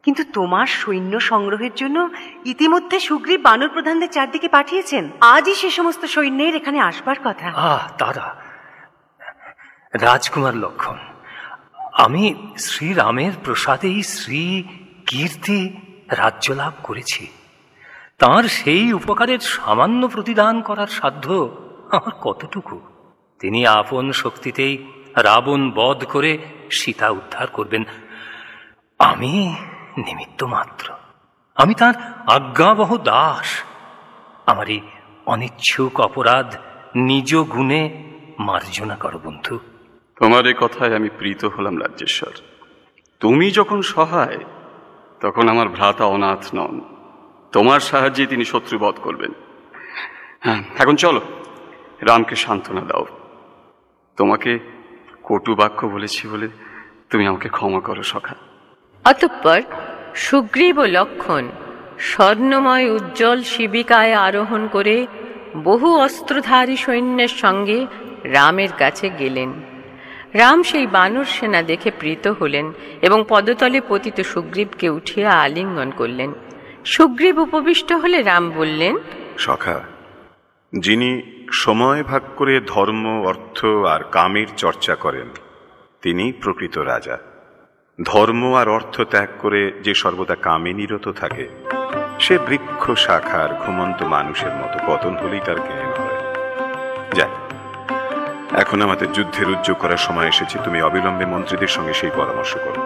কিন্তু তোমার সৈন্য সংগ্রহের জন্য ইতিমধ্যে সুগ্রীব বানর প্রধানদের চারদিকে পাঠিয়েছেন। আজই সে সমস্ত সৈন্যের এখানে আসবার কথা। দাদা, রাজকুমার লক্ষণ, আমি শ্রীরামের প্রসাদেই শ্রী কীর্তি রাজ্য লাভ করেছি। তাঁর সেই উপকারের সামান্য প্রতিদান করার সাধ্য আমার কতটুকু? তিনি আপন শক্তিতেই রাবণ বধ করে সীতা উদ্ধার করবেন। আমি নিমিত্ত মাত্র, আমি তাঁর আজ্ঞাবহ দাস। আমার এই অনিচ্ছুক অপরাধ নিজ গুণে মার্জনা করো বন্ধু। তোমার এ কথায় আমি প্রীত হলাম রাজ্যেশ্বর। তুমি যখন সহায়, তখন আমার ভ্রাতা অনাথ নন। তোমার সাহায্যে তিনি শত্রুবধ করবেন। হ্যাঁ, এখন চলো, রামকে সান্ত্বনা দাও। তোমাকে কটু বাক্য বলেছি বলে তুমি আমাকে ক্ষমা করো সখা। অতঃপর সুগ্রীব ও লক্ষণ স্বর্ণময় উজ্জ্বল শিবিকায় আরোহণ করে বহু অস্ত্রধারী সৈন্যের সঙ্গে রামের কাছে গেলেন। রাম সেই বানর সেনা দেখে প্রীত হলেন এবং পদতলে পতিত সুগ্রীবকে উঠিয়া আলিঙ্গন করলেন। সুগ্রীব উপবিষ্ট হলে রাম বললেন, সখা, যিনি সময় ভাগ করে ধর্ম, অর্থ আর কামের চর্চা করেন, তিনি প্রকৃত রাজা। ধর্ম আর অর্থ ত্যাগ করে যে সর্বদা কামে নিরত থাকে, সে বৃক্ষ শাখার ঘুমন্ত মানুষের মতো পতন হলেই তার জ্ঞান হয়। যাক, এখন আমাদের যুদ্ধের উদ্যোগ করার সময় এসেছে। তুমি অবিলম্বে মন্ত্রীদের সঙ্গে সেই পরামর্শ করো।